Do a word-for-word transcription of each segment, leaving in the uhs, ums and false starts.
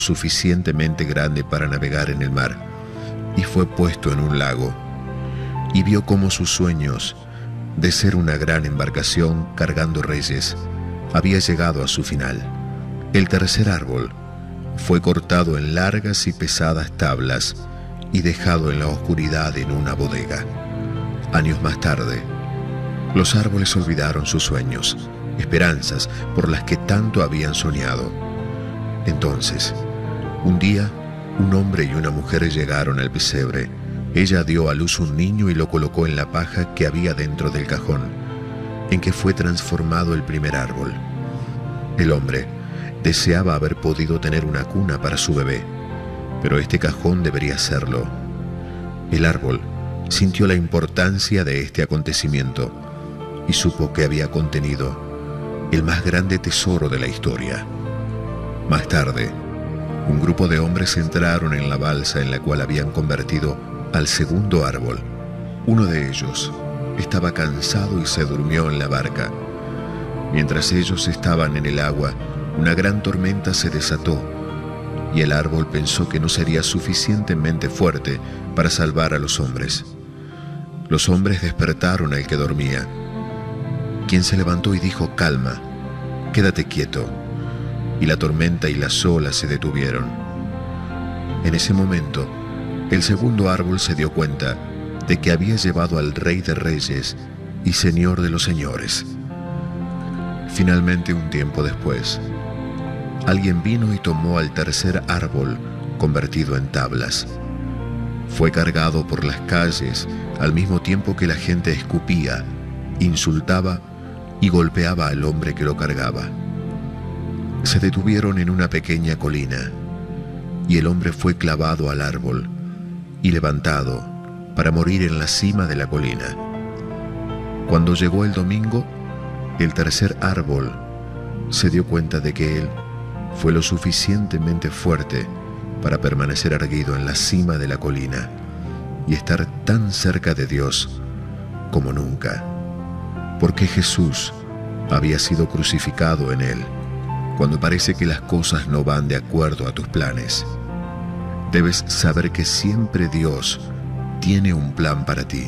suficientemente grande para navegar en el mar, y fue puesto en un lago, y vio cómo sus sueños, de ser una gran embarcación cargando reyes, había llegado a su final. El tercer árbol fue cortado en largas y pesadas tablas y dejado en la oscuridad en una bodega. Años más tarde, los árboles olvidaron sus sueños, esperanzas por las que tanto habían soñado. Entonces, un día, un hombre y una mujer llegaron al pesebre. Ella dio a luz un niño y lo colocó en la paja que había dentro del cajón, en que fue transformado el primer árbol. El hombre deseaba haber podido tener una cuna para su bebé, pero este cajón debería serlo. El árbol sintió la importancia de este acontecimiento y supo que había contenido el más grande tesoro de la historia. Más tarde, un grupo de hombres entraron en la balsa en la cual habían convertido al segundo árbol. Uno de ellos estaba cansado y se durmió en la barca. Mientras ellos estaban en el agua, una gran tormenta se desató y el árbol pensó que no sería suficientemente fuerte para salvar a los hombres. Los hombres despertaron al que dormía, quien se levantó y dijo: «Calma, quédate quieto», y la tormenta y las olas se detuvieron. En ese momento, el segundo árbol se dio cuenta de que había llevado al Rey de Reyes y Señor de los Señores. Finalmente, un tiempo después, alguien vino y tomó al tercer árbol convertido en tablas. Fue cargado por las calles al mismo tiempo que la gente escupía, insultaba y golpeaba al hombre que lo cargaba. Se detuvieron en una pequeña colina y el hombre fue clavado al árbol y levantado para morir en la cima de la colina. Cuando llegó el domingo, el tercer árbol se dio cuenta de que él fue lo suficientemente fuerte para permanecer erguido en la cima de la colina y estar tan cerca de Dios como nunca, porque Jesús había sido crucificado en él. Cuando parece que las cosas no van de acuerdo a tus planes, debes saber que siempre Dios tiene un plan para ti.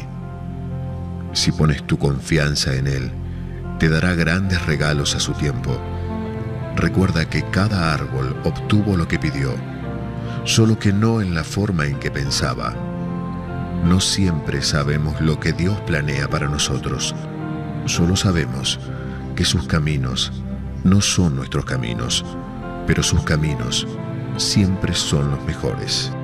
Si pones tu confianza en Él, te dará grandes regalos a su tiempo. Recuerda que cada árbol obtuvo lo que pidió, solo que no en la forma en que pensaba. No siempre sabemos lo que Dios planea para nosotros. Solo sabemos que sus caminos no son nuestros caminos, pero sus caminos siempre son los mejores.